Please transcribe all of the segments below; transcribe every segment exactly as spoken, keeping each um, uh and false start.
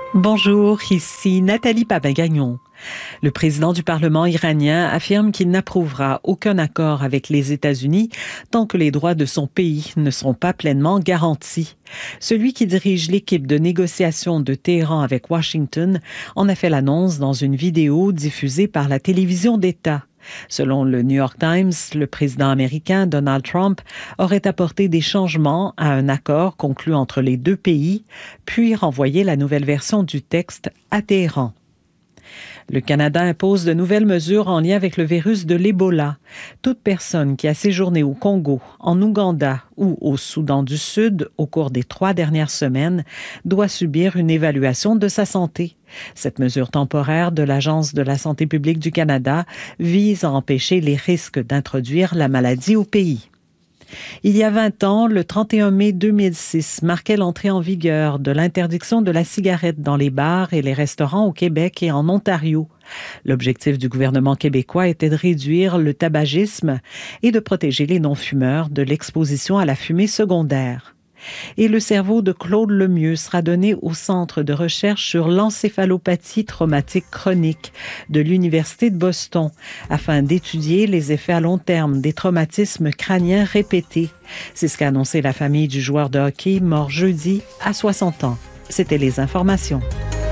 Bonjour, ici Nathalie Papagagnon. Le président du Parlement iranien affirme qu'il n'approuvera aucun accord avec les États-Unis tant que les droits de son pays ne seront pas pleinement garantis. Celui qui dirige l'équipe de négociation de Téhéran avec Washington en a fait l'annonce dans une vidéo diffusée par la télévision d'État. Selon le New York Times, le président américain Donald Trump aurait apporté des changements à un accord conclu entre les deux pays, puis renvoyé la nouvelle version du texte à Téhéran. Le Canada impose de nouvelles mesures en lien avec le virus de l'Ebola. Toute personne qui a séjourné au Congo, en Ouganda ou au Soudan du Sud au cours des trois dernières semaines doit subir une évaluation de sa santé. Cette mesure temporaire de l'Agence de la santé publique du Canada vise à empêcher les risques d'introduire la maladie au pays. Il y a vingt ans, le trente et un mai deux mille six marquait l'entrée en vigueur de l'interdiction de la cigarette dans les bars et les restaurants au Québec et en Ontario. L'objectif du gouvernement québécois était de réduire le tabagisme et de protéger les non-fumeurs de l'exposition à la fumée secondaire. Et le cerveau de Claude Lemieux sera donné au Centre de recherche sur l'encéphalopathie traumatique chronique de l'Université de Boston afin d'étudier les effets à long terme des traumatismes crâniens répétés. C'est ce qu'a annoncé la famille du joueur de hockey mort jeudi à soixante ans. C'était les informations.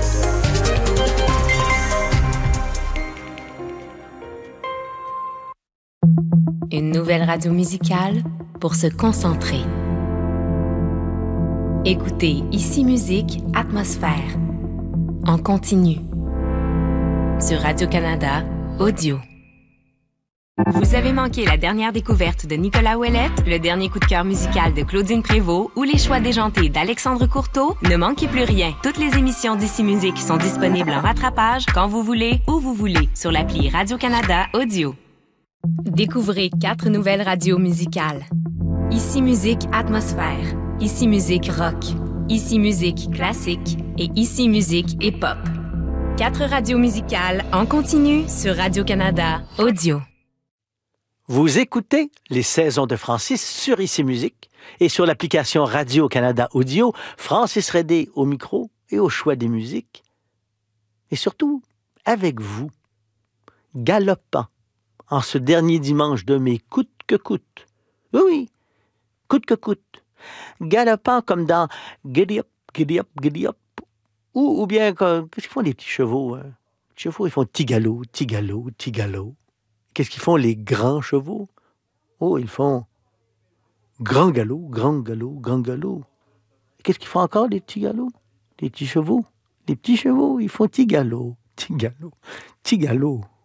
Une nouvelle radio musicale pour se concentrer. Écoutez Ici Musique Atmosphère en continu sur Radio-Canada Audio. Vous avez manqué la dernière découverte de Nicolas Ouellette, le dernier coup de cœur musical de Claudine Prévost ou les choix déjantés d'Alexandre Courteau? Ne manquez plus rien. Toutes les émissions d'Ici Musique sont disponibles en rattrapage quand vous voulez, où vous voulez, sur l'appli Radio-Canada Audio. Découvrez quatre nouvelles radios musicales. Ici Musique Atmosphère, Ici Musique Rock, Ici Musique Classique et Ici Musique Hip-Hop. Quatre radios musicales en continu sur Radio-Canada Audio. Vous écoutez les saisons de Francis sur Ici Musique et sur l'application Radio-Canada Audio, Francis Redé au micro et au choix des musiques. Et surtout, avec vous, galopant en ce dernier dimanche de mai, coûte que coûte. Oui, oui, coûte que coûte. Galopant comme dans Giddy Up, Giddy Up, Giddy Up. Ou, ou bien, qu'est-ce qu'ils font les petits chevaux? Hein? Les chevaux, ils font tigalo, tigalo, tigalo. Qu'est-ce qu'ils font les grands chevaux? Oh, ils font grand galop, grand galop, grand galop. Qu'est-ce qu'ils font encore les petits galops? Les petits chevaux? Les petits chevaux, ils font tigalo, tigalo, tigalo.